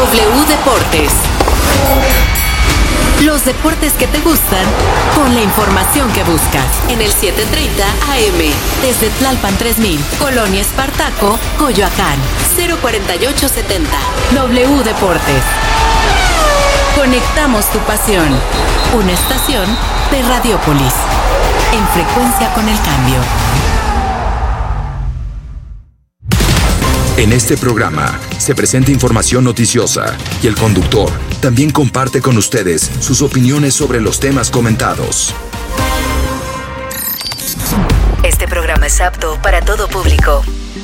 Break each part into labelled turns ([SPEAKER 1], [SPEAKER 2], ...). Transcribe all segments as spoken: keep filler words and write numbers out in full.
[SPEAKER 1] W Deportes. Los deportes que te gustan, con la información que buscas. En el setecientos treinta A M, desde Tlalpan tres mil, Colonia Espartaco, Coyoacán. cero cuarenta y ocho setenta. W Deportes. Conectamos tu pasión. Una estación de Radiopolis. En frecuencia con el cambio.
[SPEAKER 2] En este programa se presenta información noticiosa y el conductor también comparte con ustedes sus opiniones sobre los temas comentados.
[SPEAKER 1] Este programa es apto para todo público.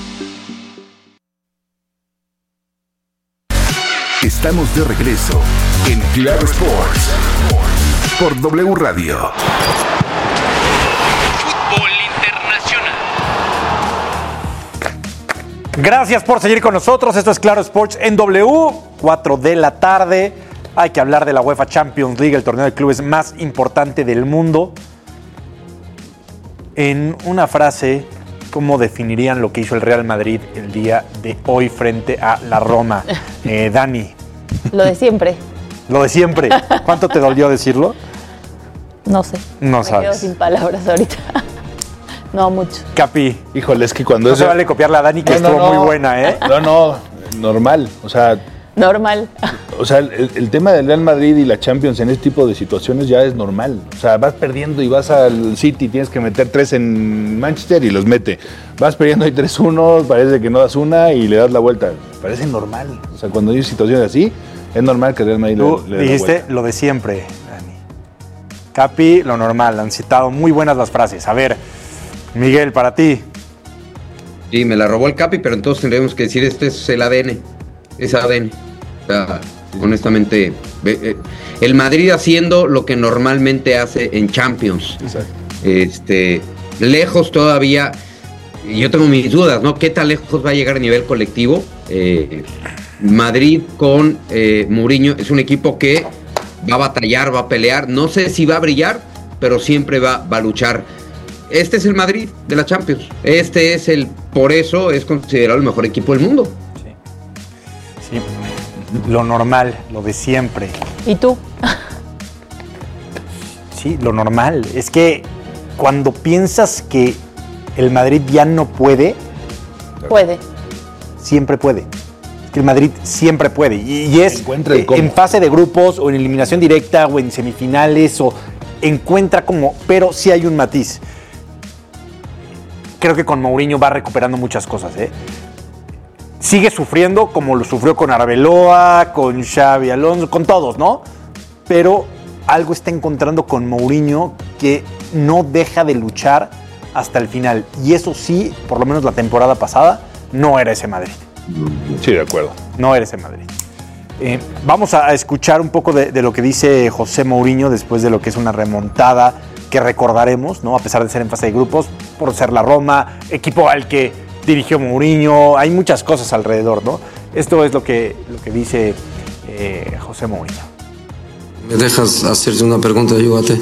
[SPEAKER 2] Estamos de regreso en Claro Sports por W Radio.
[SPEAKER 3] Gracias por seguir con nosotros. Esto es Claro Sports en W, cuatro de la tarde. Hay que hablar de la UEFA Champions League, el torneo de clubes más importante del mundo. En una frase, ¿cómo definirían lo que hizo el Real Madrid el día de hoy frente a la Roma? Eh, Dani.
[SPEAKER 4] Lo de siempre.
[SPEAKER 3] Lo de siempre. ¿Cuánto te dolió decirlo?
[SPEAKER 4] No sé.
[SPEAKER 3] No
[SPEAKER 4] Me
[SPEAKER 3] sabes.
[SPEAKER 4] quedo sin palabras ahorita. No, mucho.
[SPEAKER 3] Capi.
[SPEAKER 5] Híjole, es que cuando
[SPEAKER 3] no
[SPEAKER 5] eso...
[SPEAKER 3] se vale copiarle a Dani, que
[SPEAKER 5] no, no,
[SPEAKER 3] estuvo
[SPEAKER 5] no.
[SPEAKER 3] muy buena, ¿eh?
[SPEAKER 5] No, no, normal. O sea,
[SPEAKER 4] Normal.
[SPEAKER 5] o sea el, el tema del Real Madrid y la Champions en este tipo de situaciones ya es normal. O sea, vas perdiendo y vas al City, tienes que meter tres en Manchester y los mete. Vas perdiendo y tres uno, parece que no das una y le das la vuelta. Parece normal. O sea, cuando hay situaciones así, es normal que el Real Madrid
[SPEAKER 3] Tú
[SPEAKER 5] le, le dé la
[SPEAKER 3] dijiste
[SPEAKER 5] vuelta.
[SPEAKER 3] lo de siempre, Dani. Capi, lo normal. Han citado muy buenas las frases. A ver, Miguel, para ti.
[SPEAKER 6] Sí, me la robó el Capi, pero entonces tendríamos que decir, este es el A D N. Es A D N. O sea, honestamente, eh, el Madrid haciendo lo que normalmente hace en Champions.
[SPEAKER 5] Exacto.
[SPEAKER 6] Este, lejos todavía, yo tengo mis dudas, ¿no? ¿Qué tan lejos va a llegar a nivel colectivo? Eh, Madrid con eh, Mourinho es un equipo que va a batallar, va a pelear. No sé si va a brillar, pero siempre va, va a luchar. Este es el Madrid de la Champions. Este es el, por eso es considerado el mejor equipo del mundo.
[SPEAKER 3] Sí. Sí. Lo normal, lo de siempre.
[SPEAKER 4] ¿Y tú?
[SPEAKER 3] Sí, lo normal. Es que cuando piensas que el Madrid ya no puede,
[SPEAKER 4] Puede.
[SPEAKER 3] siempre puede. Es que el Madrid siempre puede. Y, y es
[SPEAKER 5] Encuentra el
[SPEAKER 3] eh,
[SPEAKER 5] cómo.
[SPEAKER 3] en fase de grupos o en eliminación directa o en semifinales o encuentra como, pero sí hay un matiz. Creo que con Mourinho va recuperando muchas cosas, ¿eh? Sigue sufriendo como lo sufrió con Arbeloa, con Xavi Alonso, con todos, ¿no? Pero algo está encontrando con Mourinho que no deja de luchar hasta el final. Y eso sí, por lo menos la temporada pasada, no era ese Madrid.
[SPEAKER 5] Sí, de acuerdo.
[SPEAKER 3] No era ese Madrid. Eh, vamos a escuchar un poco de, de lo que dice José Mourinho después de lo que es una remontada que recordaremos, ¿no? A pesar de ser en fase de grupos, por ser la Roma, equipo al que dirigió Mourinho, hay muchas cosas alrededor, ¿no? Esto es lo que, lo que dice eh, José Mourinho.
[SPEAKER 7] ¿Me dejas hacerte una pregunta yo a ti?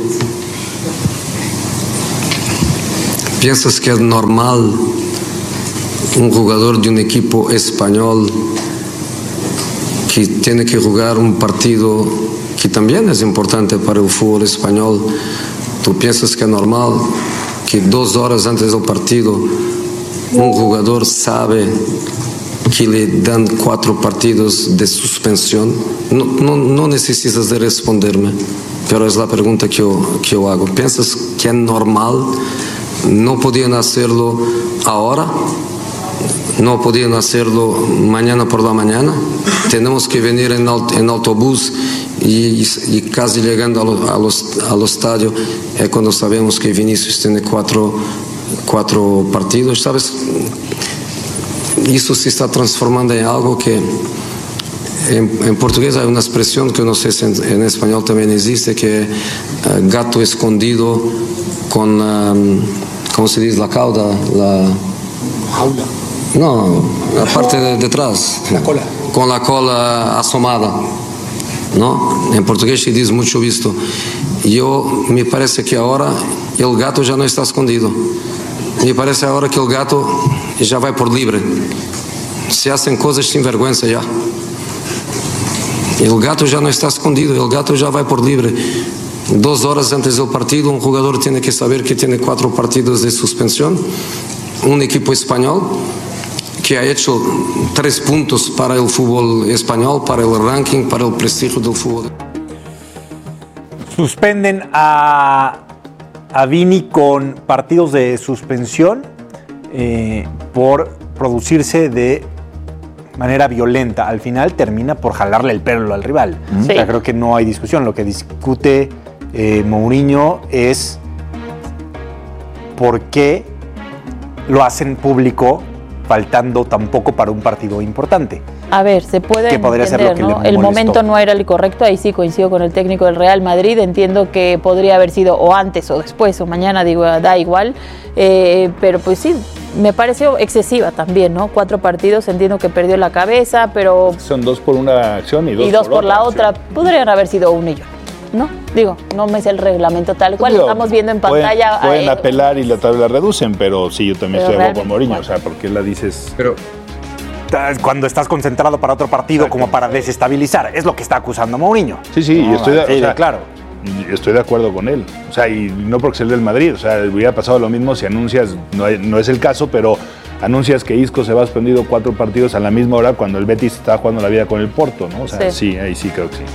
[SPEAKER 7] ¿Piensas que es normal un jugador de un equipo español que tiene que jugar un partido que también es importante para el fútbol español? ¿Tú piensas que es normal que dos horas antes del partido un jugador sabe que le dan cuatro partidos de suspensión? No, no, no necesitas de responderme, pero es la pregunta que yo, que yo hago. ¿Piensas que es normal? ¿No podían hacerlo ahora? ¿No podían hacerlo mañana por la mañana? Tenemos que venir en, aut- en autobús y, y casi llegando a lo- a los, al estadio es cuando sabemos que Vinicius tiene cuatro, cuatro partidos, ¿sabes? Eso se está transformando en algo que en, en portugués hay una expresión que no sé si en, en español también existe, que es uh, gato escondido con, um, ¿cómo se dice? La cauda, la...
[SPEAKER 8] Jaula.
[SPEAKER 7] No, la parte de detrás.
[SPEAKER 8] La cola.
[SPEAKER 7] Con la cola asomada. ¿No? En portugués se dice mucho visto. Yo, me parece que ahora el gato ya no está escondido. Me parece ahora que el gato ya va por libre. Se hacen cosas sin vergüenza ya. El gato ya no está escondido, el gato ya va por libre. Dos horas antes del partido, un jugador tiene que saber que tiene cuatro partidos de suspensión. Un equipo español que ha hecho tres puntos para el fútbol español, para el ranking, para el prestigio del fútbol.
[SPEAKER 3] Suspenden a, a Vini con partidos de suspensión eh, por producirse de manera violenta. Al final termina por jalarle el pelo al rival.
[SPEAKER 4] Sí.
[SPEAKER 3] O sea, creo que no hay discusión. Lo que discute eh, Mourinho es por qué lo hacen público faltando tan poco para un partido importante.
[SPEAKER 4] A ver, se puede
[SPEAKER 3] Que podría ser
[SPEAKER 4] entender,
[SPEAKER 3] lo que
[SPEAKER 4] ¿no?
[SPEAKER 3] le
[SPEAKER 4] El
[SPEAKER 3] molestó.
[SPEAKER 4] momento no era el correcto, ahí sí coincido con el técnico del Real Madrid, entiendo que podría haber sido o antes o después o mañana, digo, da igual, eh, pero pues sí, me pareció excesiva también, ¿no? Cuatro partidos, entiendo que perdió la cabeza, pero...
[SPEAKER 5] Son dos por una acción y dos,
[SPEAKER 4] y dos por, la
[SPEAKER 5] acción.
[SPEAKER 4] otra, podrían haber sido uno y yo, ¿no? Digo, no me sé el reglamento tal cual,
[SPEAKER 5] Digo,
[SPEAKER 4] estamos viendo en
[SPEAKER 5] pueden-
[SPEAKER 4] pantalla...
[SPEAKER 5] Pueden,
[SPEAKER 4] eh,
[SPEAKER 5] apelar y la tabla reducen, pero sí, yo también
[SPEAKER 4] Pero
[SPEAKER 5] estoy de acuerdo con
[SPEAKER 4] realmente,
[SPEAKER 5] Mourinho. O sea, ¿por qué la dices?
[SPEAKER 6] Pero
[SPEAKER 3] Cuando estás concentrado para otro partido
[SPEAKER 5] Exacto.
[SPEAKER 3] como para desestabilizar. Es lo que está acusando Mourinho.
[SPEAKER 5] Sí, sí, y
[SPEAKER 3] No,
[SPEAKER 5] estoy de,
[SPEAKER 3] sí,
[SPEAKER 5] o sea,
[SPEAKER 3] claro.
[SPEAKER 5] y estoy de acuerdo con él. O sea, y no porque sea el del Madrid. O sea, hubiera pasado lo mismo si anuncias, no, hay- no es el caso, pero anuncias que Isco se va suspendido cuatro partidos a la misma hora cuando el Betis está jugando la vida con el Porto, ¿no? O sea, sí,
[SPEAKER 4] Sí.
[SPEAKER 5] ahí sí creo que sí.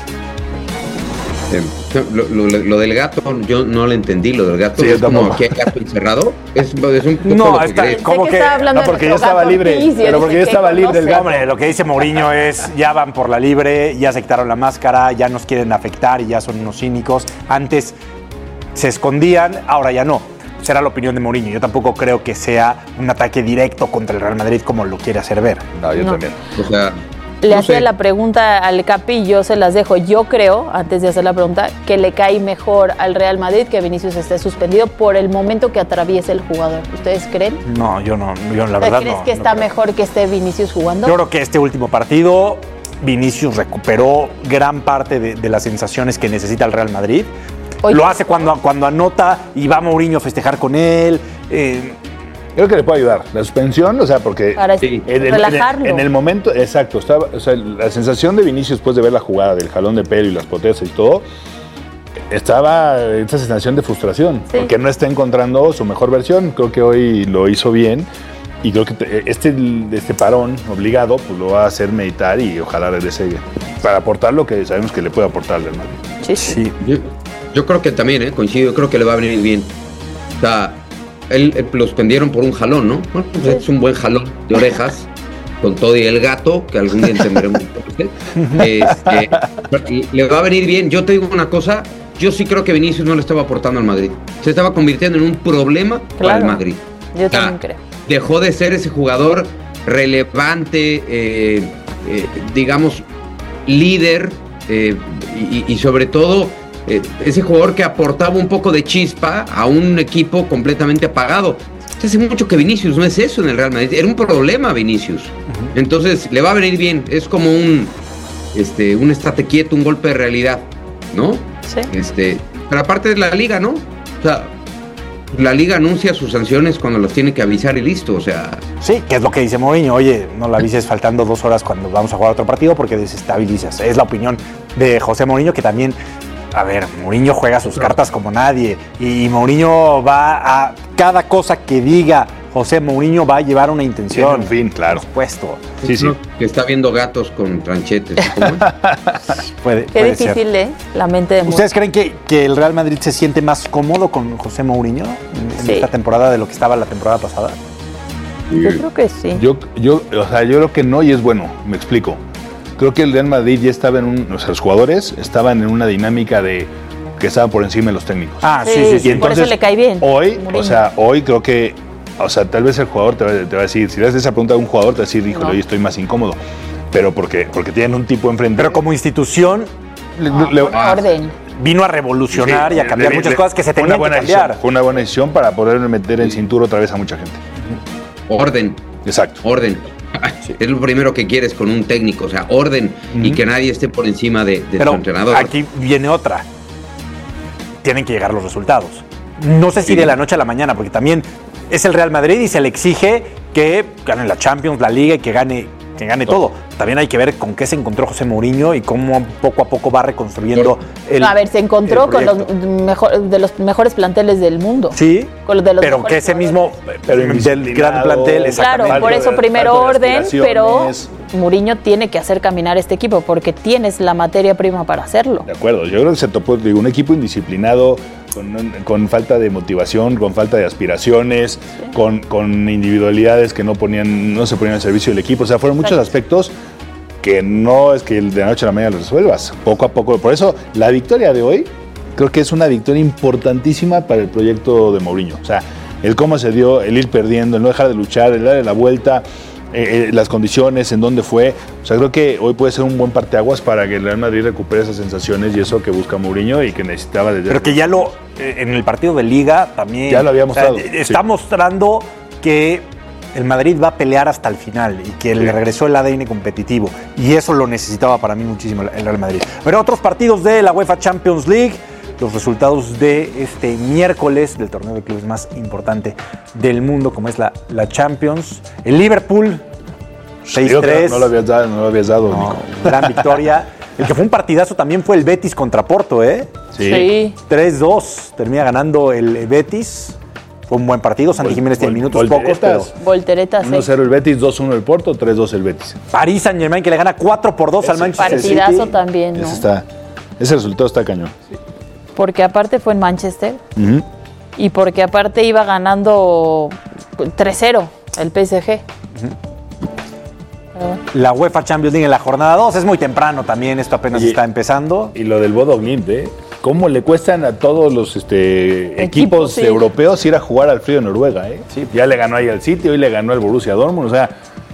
[SPEAKER 6] eh, lo, lo- lo del gato, yo no lo entendí. Lo del gato
[SPEAKER 5] Sí, yo
[SPEAKER 6] es como
[SPEAKER 5] tampoco.
[SPEAKER 6] que hay gato encerrado. Es, es un poco
[SPEAKER 3] No,
[SPEAKER 6] lo que
[SPEAKER 3] está-
[SPEAKER 6] crees.
[SPEAKER 3] ¿cómo
[SPEAKER 4] Sé que
[SPEAKER 3] que-
[SPEAKER 4] estaba hablando
[SPEAKER 5] no,
[SPEAKER 4] de
[SPEAKER 5] porque ya
[SPEAKER 4] nuestro
[SPEAKER 5] estaba
[SPEAKER 4] gato
[SPEAKER 5] libre,
[SPEAKER 4] Ortiz, y
[SPEAKER 5] pero
[SPEAKER 4] dice
[SPEAKER 5] porque ya
[SPEAKER 4] que
[SPEAKER 5] estaba libre el
[SPEAKER 4] conoce.
[SPEAKER 5] gato.
[SPEAKER 3] Hombre, lo que dice Mourinho es, ya van por la libre, ya se quitaron la máscara, ya nos quieren afectar y ya son unos cínicos. Antes se escondían, ahora ya no. Será la opinión de Mourinho. Yo tampoco creo que sea un ataque directo contra el Real Madrid como lo quiere hacer ver.
[SPEAKER 5] No, yo
[SPEAKER 4] No.
[SPEAKER 5] también.
[SPEAKER 6] O sea,
[SPEAKER 4] Le
[SPEAKER 6] no
[SPEAKER 4] hacía
[SPEAKER 6] sé.
[SPEAKER 4] la pregunta al Capi, yo se las dejo. Yo creo, antes de hacer la pregunta, que le cae mejor al Real Madrid que Vinicius esté suspendido por el momento que atraviesa el jugador. ¿Ustedes creen?
[SPEAKER 3] No, yo no, yo la
[SPEAKER 4] O sea,
[SPEAKER 3] verdad
[SPEAKER 4] ¿Crees
[SPEAKER 3] no.
[SPEAKER 4] que
[SPEAKER 3] no
[SPEAKER 4] está
[SPEAKER 3] creo.
[SPEAKER 4] mejor que esté Vinicius jugando?
[SPEAKER 3] Yo creo que este último partido, Vinicius recuperó gran parte de, de las sensaciones que necesita el Real Madrid.
[SPEAKER 4] Oye.
[SPEAKER 3] Lo hace cuando, cuando anota y va Mourinho a festejar con él. Eh,
[SPEAKER 5] Creo que le puede ayudar. La suspensión, o sea, porque
[SPEAKER 4] Para
[SPEAKER 6] Sí.
[SPEAKER 5] en, el, en el-
[SPEAKER 4] relajarlo.
[SPEAKER 5] en el momento, exacto, estaba, o sea, la sensación de Vinicius después de ver la jugada del jalón de pelo y las protestas y todo, estaba esa sensación de frustración,
[SPEAKER 4] Sí.
[SPEAKER 5] porque no está encontrando su mejor versión. Creo que hoy lo hizo bien y creo que te- este, este parón obligado pues lo va a hacer meditar y ojalá regrese para aportar lo que sabemos que le puede aportar al Madrid.
[SPEAKER 4] Sí, sí.
[SPEAKER 3] sí.
[SPEAKER 6] Yo, yo creo que también, ¿eh? Coincido, yo creo que le va a venir bien. O sea, él, él lo suspendieron por un jalón, ¿no? Bueno, pues es un buen jalón de orejas, con todo y el gato, que algún día entenderemos. este, y le va a venir bien. Yo te digo una cosa, yo sí creo que Vinicius no le estaba aportando al Madrid. Se estaba convirtiendo en un problema para
[SPEAKER 4] Claro.
[SPEAKER 6] el Madrid.
[SPEAKER 4] Yo
[SPEAKER 6] O sea,
[SPEAKER 4] también creo.
[SPEAKER 6] Dejó de ser ese jugador relevante, eh, eh, digamos, líder eh, y, y sobre todo eh, ese jugador que aportaba un poco de chispa a un equipo completamente apagado. Hace mucho que Vinicius no es eso en el Real Madrid. Era un problema Vinicius. Entonces le va a venir bien. Es como un, este, un estate quieto, un golpe de realidad, ¿no?
[SPEAKER 4] Sí.
[SPEAKER 6] Este, pero aparte de la liga, ¿no? O sea, la liga anuncia sus sanciones cuando los tiene que avisar y listo. O sea,
[SPEAKER 3] Sí, que es lo que dice Mourinho. Oye, no la avises faltando dos horas cuando vamos a jugar otro partido porque desestabilizas. Es la opinión de José Mourinho, que también, a ver, Mourinho juega sus cartas como nadie. Y Mourinho va a cada cosa que diga José Mourinho va a llevar una intención.
[SPEAKER 5] Tiene un fin, claro.
[SPEAKER 3] Por supuesto.
[SPEAKER 5] Sí, sí.
[SPEAKER 6] que está viendo gatos con tranchetes. ¿Cómo?
[SPEAKER 3] Puede,
[SPEAKER 4] Qué
[SPEAKER 3] puede ser.
[SPEAKER 4] difícil, ¿eh? La mente de
[SPEAKER 3] ¿Ustedes creen que, que el Real Madrid se siente más cómodo con José Mourinho en, en
[SPEAKER 4] Sí.
[SPEAKER 3] esta temporada de lo que estaba la temporada pasada?
[SPEAKER 4] Yo creo que sí.
[SPEAKER 5] Yo, yo, o sea, yo creo que no y es bueno, me explico. Creo que el Real Madrid ya estaba en un, o sea, los jugadores estaban en una dinámica de que estaban por encima de los técnicos.
[SPEAKER 3] Ah, sí,
[SPEAKER 4] Sí,
[SPEAKER 3] sí, sí.
[SPEAKER 5] Y
[SPEAKER 4] por eso le cae bien,
[SPEAKER 5] Hoy,
[SPEAKER 4] Mourinho.
[SPEAKER 5] o sea, hoy creo que, o sea, tal vez el jugador te va, te va a decir, si le haces esa pregunta a un jugador, te va a decir, híjole,
[SPEAKER 4] No.
[SPEAKER 5] hoy estoy más incómodo. Pero porque, porque tienen un tipo enfrente.
[SPEAKER 3] Pero como institución
[SPEAKER 5] Le-
[SPEAKER 4] No,
[SPEAKER 5] le-
[SPEAKER 4] pon orden.
[SPEAKER 3] vino a revolucionar
[SPEAKER 5] Sí,
[SPEAKER 3] y a cambiar
[SPEAKER 5] le-
[SPEAKER 3] muchas
[SPEAKER 5] le-
[SPEAKER 3] cosas que se
[SPEAKER 5] fue
[SPEAKER 3] tenían
[SPEAKER 5] una buena
[SPEAKER 3] que cambiar.
[SPEAKER 5] decisión, fue una buena decisión para poder meter en cintura otra vez a mucha gente.
[SPEAKER 6] Orden,
[SPEAKER 5] Exacto.
[SPEAKER 6] orden. Es lo primero que quieres con un técnico, o sea, orden y que nadie esté por encima de, de su
[SPEAKER 3] Pero
[SPEAKER 6] entrenador.
[SPEAKER 3] aquí viene otra. Tienen que llegar los resultados. No sé si
[SPEAKER 6] Sí.
[SPEAKER 3] de la noche a la mañana, porque también es el Real Madrid y se le exige que gane la Champions, la Liga y que gane que gane todo. También hay que ver con qué se encontró José Mourinho y cómo poco a poco va reconstruyendo el
[SPEAKER 4] A ver, se encontró con los mejor, de los mejores planteles del mundo.
[SPEAKER 3] Sí,
[SPEAKER 4] con los de los
[SPEAKER 3] pero que ese mismo
[SPEAKER 5] Pero
[SPEAKER 3] del gran plantel,
[SPEAKER 4] Claro, por eso primero orden, pero Mourinho tiene que hacer caminar este equipo porque tienes la materia prima para hacerlo.
[SPEAKER 5] De acuerdo, yo creo que se topó, digo, un equipo indisciplinado, con, con falta de motivación, con falta de aspiraciones, sí. con, con individualidades que no ponían, no se ponían al servicio del equipo. O sea, fueron muchos Exacto. aspectos que no es que de la noche a la mañana los resuelvas. Poco a poco. Por eso, la victoria de hoy creo que es una victoria importantísima para el proyecto de Mourinho. O sea, el cómo se dio, el ir perdiendo, el no dejar de luchar, el darle la vuelta, eh, eh, las condiciones, en dónde fue. O sea, creo que hoy puede ser un buen parteaguas para que el Real Madrid recupere esas sensaciones y eso que busca Mourinho y que necesitaba desde...
[SPEAKER 3] Pero que ya lo, eh, en el partido de Liga también...
[SPEAKER 5] Ya lo había mostrado.
[SPEAKER 3] O sea, está
[SPEAKER 5] sí.
[SPEAKER 3] mostrando que el Madrid va a pelear hasta el final y que sí. le regresó el A D N competitivo. Y eso lo necesitaba para mí muchísimo el Real Madrid. Pero otros partidos de la UEFA Champions League... Los resultados de este miércoles del torneo de clubes más importante del mundo, como es la, la Champions. El Liverpool, seis tres.
[SPEAKER 5] No lo habías dado, no lo habías dado,
[SPEAKER 3] no,
[SPEAKER 5] Nico.
[SPEAKER 3] Gran victoria. El que fue un partidazo también fue el Betis contra Porto, ¿eh?
[SPEAKER 5] Sí.
[SPEAKER 4] sí.
[SPEAKER 3] tres dos. Termina ganando el Betis. Fue un buen partido. Santi Vol, Jiménez tiene Vol, minutos pocos, pero...
[SPEAKER 4] Volteretas,
[SPEAKER 5] uno cero el Betis, dos uno el Porto, tres dos el Betis.
[SPEAKER 3] París Saint-Germain que le gana cuatro por dos al Manchester City.
[SPEAKER 4] Partidazo también, ¿no?
[SPEAKER 5] Ese, está, ese resultado está cañón. Sí.
[SPEAKER 4] Porque aparte fue en Manchester
[SPEAKER 5] uh-huh.
[SPEAKER 4] y porque aparte iba ganando tres cero el P S G.
[SPEAKER 3] Uh-huh. La UEFA Champions League en la jornada dos, es muy temprano también, esto apenas y, está empezando.
[SPEAKER 5] Y lo del Bodo Glimt, ¿eh? ¿Cómo le cuestan a todos los este, equipos, equipos sí. europeos ir a jugar al frío de Noruega? ¿eh?
[SPEAKER 3] Sí.
[SPEAKER 5] Ya le ganó ahí al City, hoy le ganó al Borussia Dortmund, o sea...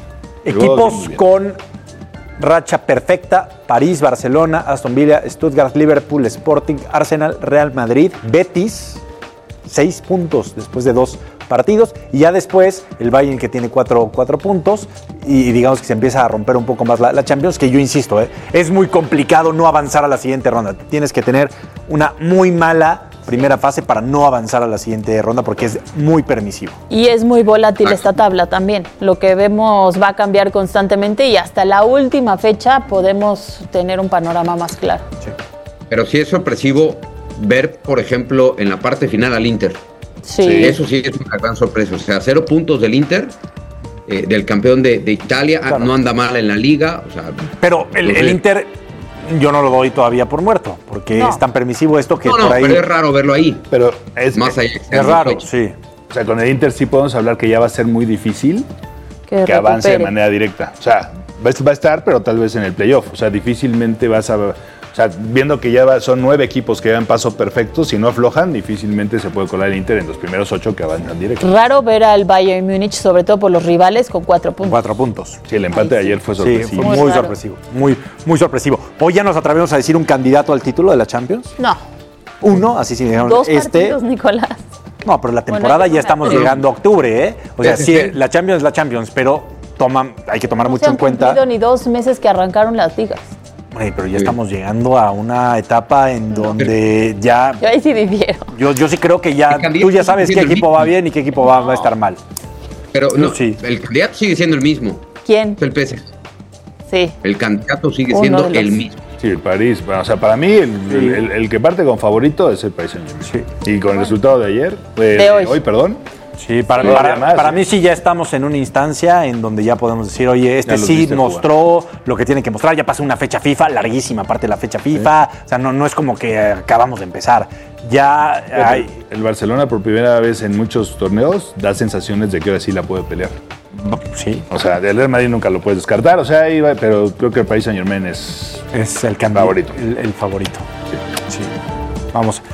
[SPEAKER 3] Equipos con... racha perfecta, París, Barcelona, Aston Villa, Stuttgart, Liverpool, Sporting, Arsenal, Real Madrid, Betis, seis puntos después de dos partidos, y ya después el Bayern que tiene cuatro, cuatro puntos, y, y digamos que se empieza a romper un poco más la, la Champions, que yo insisto, ¿eh? es muy complicado no avanzar a la siguiente ronda, tienes que tener una muy mala primera fase para no avanzar a la siguiente ronda porque es muy permisivo.
[SPEAKER 4] Y es muy volátil esta tabla también. Lo que vemos va a cambiar constantemente y hasta la última fecha podemos tener un panorama más claro.
[SPEAKER 3] Sí.
[SPEAKER 6] Pero sí es sorpresivo ver, por ejemplo, en la parte final al Inter.
[SPEAKER 4] Sí.
[SPEAKER 6] sí eso sí es una gran sorpresa. O sea, cero puntos del Inter, eh, del campeón de, de Italia, claro. no anda mal en la liga. O sea,
[SPEAKER 3] pero el, el Inter... Yo no lo doy todavía por muerto, porque no. es tan permisivo esto que
[SPEAKER 6] no, no,
[SPEAKER 3] por ahí...
[SPEAKER 6] pero es raro verlo ahí.
[SPEAKER 5] Pero es,
[SPEAKER 6] más allá,
[SPEAKER 3] es, es raro, sí.
[SPEAKER 5] O sea, con el Inter sí podemos hablar que ya va a ser muy difícil que, que avance de manera directa. O sea, va a estar, pero tal vez en el playoff. O sea, difícilmente vas a... O sea, viendo que ya va, son nueve equipos que dan paso perfecto, si no aflojan, difícilmente se puede colar el Inter en los primeros ocho que avanzan directo.
[SPEAKER 4] Raro ver al Bayern Múnich, sobre todo por los rivales, con cuatro puntos.
[SPEAKER 3] Cuatro puntos.
[SPEAKER 5] Sí, el empate Ay, de ayer fue sorpresivo.
[SPEAKER 3] Sí, fue muy, muy sorpresivo. Muy, muy sorpresivo. Hoy ya nos atrevemos a decir un candidato al título de la Champions.
[SPEAKER 4] No.
[SPEAKER 3] Uno, así sí dijeron.
[SPEAKER 4] Dos
[SPEAKER 3] este, partidos,
[SPEAKER 4] Nicolás.
[SPEAKER 3] No, pero la temporada bueno, ya estamos llegando a octubre, ¿eh? O sea, sí, la Champions es la Champions, pero toman, hay que tomar
[SPEAKER 4] no
[SPEAKER 3] mucho
[SPEAKER 4] se han
[SPEAKER 3] en cuenta.
[SPEAKER 4] No ni dos meses que arrancaron las ligas.
[SPEAKER 3] Ay, pero ya sí. estamos llegando a una etapa en donde no. ya...
[SPEAKER 4] Yo ahí sí difiero.
[SPEAKER 3] Yo, yo sí creo que ya tú ya sabes qué equipo va bien y qué equipo va, no. va a estar mal.
[SPEAKER 6] Pero no, sí. el candidato sigue siendo el mismo.
[SPEAKER 4] ¿Quién?
[SPEAKER 6] Es el P S G.
[SPEAKER 4] Sí.
[SPEAKER 6] El candidato sigue Uno siendo el mismo.
[SPEAKER 5] Sí, el París. O sea, para mí el, sí. el, el, el que parte con favorito es el Paris Saint-Germain. Sí. Y con el resultado de ayer, pues,
[SPEAKER 4] de hoy.
[SPEAKER 5] hoy, perdón.
[SPEAKER 3] Sí, para, para, más, para ¿sí? mí sí ya estamos en una instancia en donde ya podemos decir, oye, este sí mostró jugar. Lo que tiene que mostrar, ya pasó una fecha FIFA, larguísima parte de la fecha FIFA, sí. o sea, no, no es como que acabamos de empezar. Ya hay...
[SPEAKER 5] El Barcelona por primera vez en muchos torneos da sensaciones de que ahora sí la puede pelear.
[SPEAKER 3] Sí.
[SPEAKER 5] O sea, del Real Madrid nunca lo puedes descartar, o sea, iba, pero creo que el Paris Saint-Germain es,
[SPEAKER 3] es el
[SPEAKER 5] favorito.
[SPEAKER 3] El, el favorito. Sí. sí. Vamos.